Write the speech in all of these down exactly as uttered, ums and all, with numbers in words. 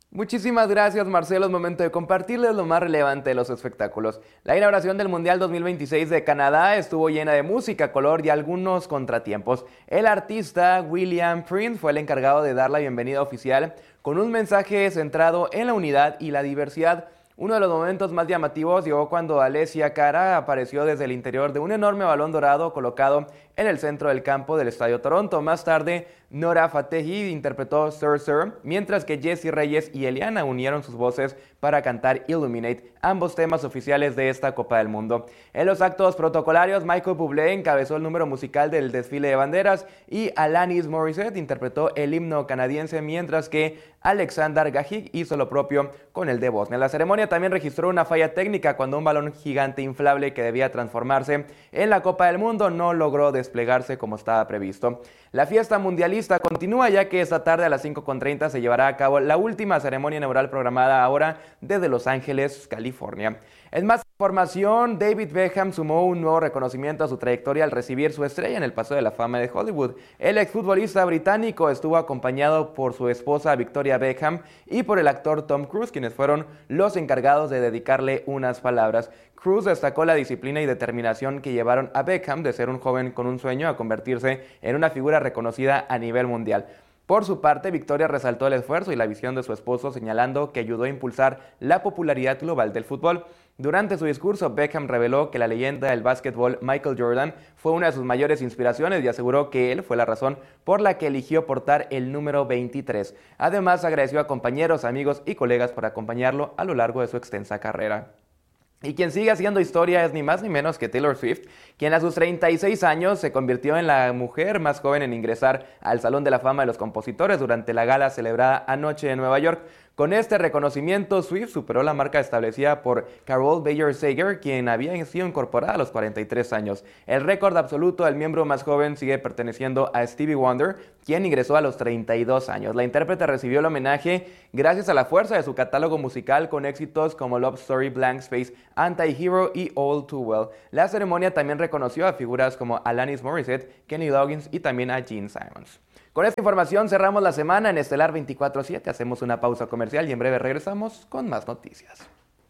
Muchísimas gracias, Marcelo. Es momento de compartirles lo más relevante de los espectáculos. La inauguración del Mundial dos mil veintiséis de Canadá estuvo llena de música, color y algunos contratiempos. El artista William Prince fue el encargado de dar la bienvenida oficial con un mensaje centrado en la unidad y la diversidad. Uno de los momentos más llamativos llegó cuando Alessia Cara apareció desde el interior de un enorme balón dorado colocado en el centro del campo del Estadio Toronto. Más tarde, Nora Fatehi interpretó Sir Sir, mientras que Jessie Reyes y Eliana unieron sus voces para cantar Illuminate, ambos temas oficiales de esta Copa del Mundo. En los actos protocolarios, Michael Bublé encabezó el número musical del desfile de banderas y Alanis Morissette interpretó el himno canadiense, mientras que Alexander Gajik hizo lo propio con el de Bosnia. La ceremonia también registró una falla técnica cuando un balón gigante inflable que debía transformarse en la Copa del Mundo no logró desplegarse como estaba previsto. La fiesta mundialista continúa, ya que esta tarde a las cinco con treinta se llevará a cabo la última ceremonia inaugural programada ahora desde Los Ángeles, California. En más información, David Beckham sumó un nuevo reconocimiento a su trayectoria al recibir su estrella en el Paseo de la Fama de Hollywood. El exfutbolista británico estuvo acompañado por su esposa Victoria Beckham y por el actor Tom Cruise, quienes fueron los encargados de dedicarle unas palabras. Cruise destacó la disciplina y determinación que llevaron a Beckham de ser un joven con un sueño a convertirse en una figura reconocida a nivel mundial. Por su parte, Victoria resaltó el esfuerzo y la visión de su esposo, señalando que ayudó a impulsar la popularidad global del fútbol. Durante su discurso, Beckham reveló que la leyenda del básquetbol Michael Jordan fue una de sus mayores inspiraciones y aseguró que él fue la razón por la que eligió portar el número veintitrés. Además, agradeció a compañeros, amigos y colegas por acompañarlo a lo largo de su extensa carrera. Y quien sigue haciendo historia es ni más ni menos que Taylor Swift, quien a sus treinta y seis años se convirtió en la mujer más joven en ingresar al Salón de la Fama de los Compositores durante la gala celebrada anoche en Nueva York. Con este reconocimiento, Swift superó la marca establecida por Carole Bayer Sager, quien había sido incorporada a los cuarenta y tres años. El récord absoluto del miembro más joven sigue perteneciendo a Stevie Wonder, quien ingresó a los treinta y dos años. La intérprete recibió el homenaje gracias a la fuerza de su catálogo musical con éxitos como Love Story, Blank Space, Anti-Hero y All Too Well. La ceremonia también reconoció a figuras como Alanis Morissette, Kenny Loggins y también a Gene Simmons. Con esta información cerramos la semana en Estelar veinticuatro siete. Hacemos una pausa comercial y en breve regresamos con más noticias.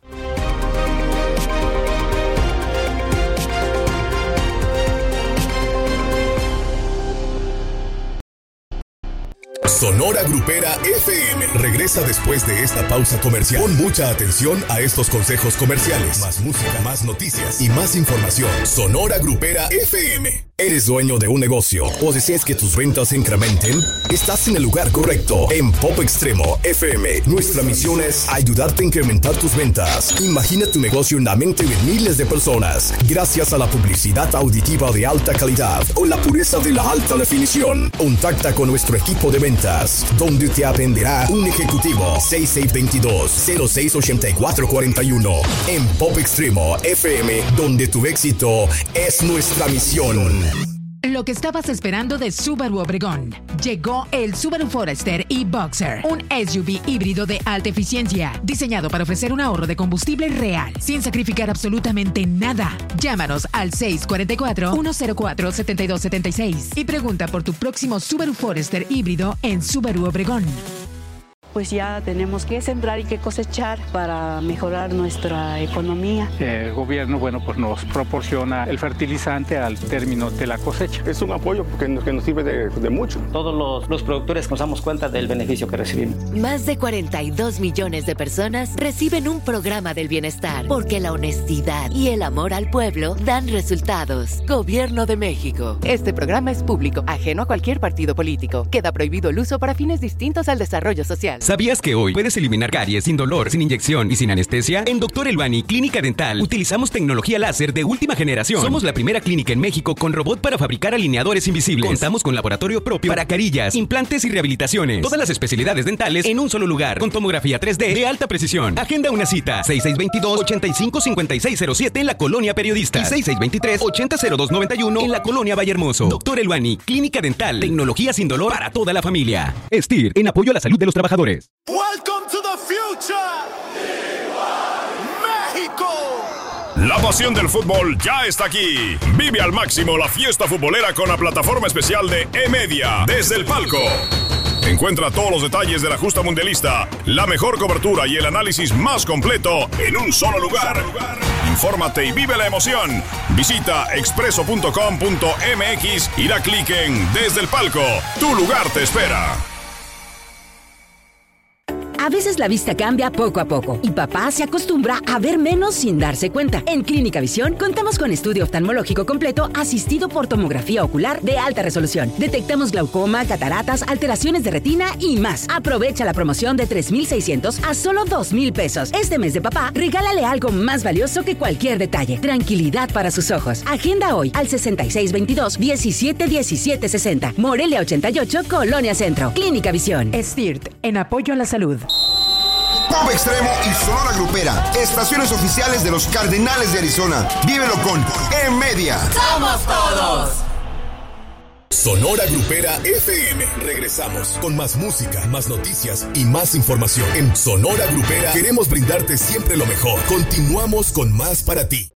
Sonora Grupera F M regresa después de esta pausa comercial. Pon mucha atención a estos consejos comerciales. Más música, más noticias y más información. Sonora Grupera F M. ¿Eres dueño de un negocio o deseas que tus ventas se incrementen? Estás en el lugar correcto. En Pop Extremo F M, nuestra misión es ayudarte a incrementar tus ventas. Imagina tu negocio en la mente de miles de personas gracias a la publicidad auditiva de alta calidad o la pureza de la alta definición. Contacta con nuestro equipo de ventas, donde te atenderá un ejecutivo. seis seis dos dos, cero seis ocho cuatro cuatro uno. En Pop Extremo F M, donde tu éxito es nuestra misión. Lo que estabas esperando de Subaru Obregón. Llegó el Subaru Forester e-Boxer, un S U V híbrido de alta eficiencia, diseñado para ofrecer un ahorro de combustible real, sin sacrificar absolutamente nada. Llámanos al seis cuatro cuatro, uno cero cuatro, siete dos siete seis y pregunta por tu próximo Subaru Forester híbrido en Subaru Obregón. Pues ya tenemos que sembrar y que cosechar para mejorar nuestra economía. El gobierno, bueno, pues nos proporciona el fertilizante al término de la cosecha. Es un apoyo que nos, que nos sirve de, de mucho. Todos los, los productores nos damos cuenta del beneficio que recibimos. Más de cuarenta y dos millones de personas reciben un programa del bienestar, porque la honestidad y el amor al pueblo dan resultados. Gobierno de México. Este programa es público, ajeno a cualquier partido político. Queda prohibido el uso para fines distintos al desarrollo social. ¿Sabías que hoy puedes eliminar caries sin dolor, sin inyección y sin anestesia? En Doctor Elbani Clínica Dental utilizamos tecnología láser de última generación. Somos la primera clínica en México con robot para fabricar alineadores invisibles. Contamos con laboratorio propio para carillas, implantes y rehabilitaciones. Todas las especialidades dentales en un solo lugar, con tomografía tres D de alta precisión. Agenda una cita seis seis dos dos, ocho cinco cinco seis cero siete en la Colonia Periodista y seis seis dos tres, ocho cero cero dos nueve uno en la Colonia Vallehermoso. Doctor Elbani Clínica Dental, tecnología sin dolor para toda la familia. STIR, en apoyo a la salud de los trabajadores. Welcome to the future. México. La pasión del fútbol ya está aquí. Vive al máximo la fiesta futbolera con la plataforma especial de E-Media desde el palco. Encuentra todos los detalles de la justa mundialista, la mejor cobertura y el análisis más completo en un solo lugar. Infórmate y vive la emoción. Visita expreso punto com punto m x y da clic en Desde el Palco. Tu lugar te espera. A veces la vista cambia poco a poco y papá se acostumbra a ver menos sin darse cuenta. En Clínica Visión contamos con estudio oftalmológico completo asistido por tomografía ocular de alta resolución. Detectamos glaucoma, cataratas, alteraciones de retina y más. Aprovecha la promoción de tres mil seiscientos a solo dos mil pesos. Este mes de papá, regálale algo más valioso que cualquier detalle. Tranquilidad para sus ojos. Agenda hoy al sesenta y seis veintidós diecisiete diecisiete sesenta. Morelia ochenta y ocho, Colonia Centro. Clínica Visión. STIRT, en apoyo a la salud. Pop Extremo y Sonora Grupera, estaciones oficiales de los Cardenales de Arizona. Vívelo con E-Media. ¡Somos todos! Sonora Grupera F M. Regresamos con más música, más noticias y más información. En Sonora Grupera queremos brindarte siempre lo mejor. Continuamos con más para ti.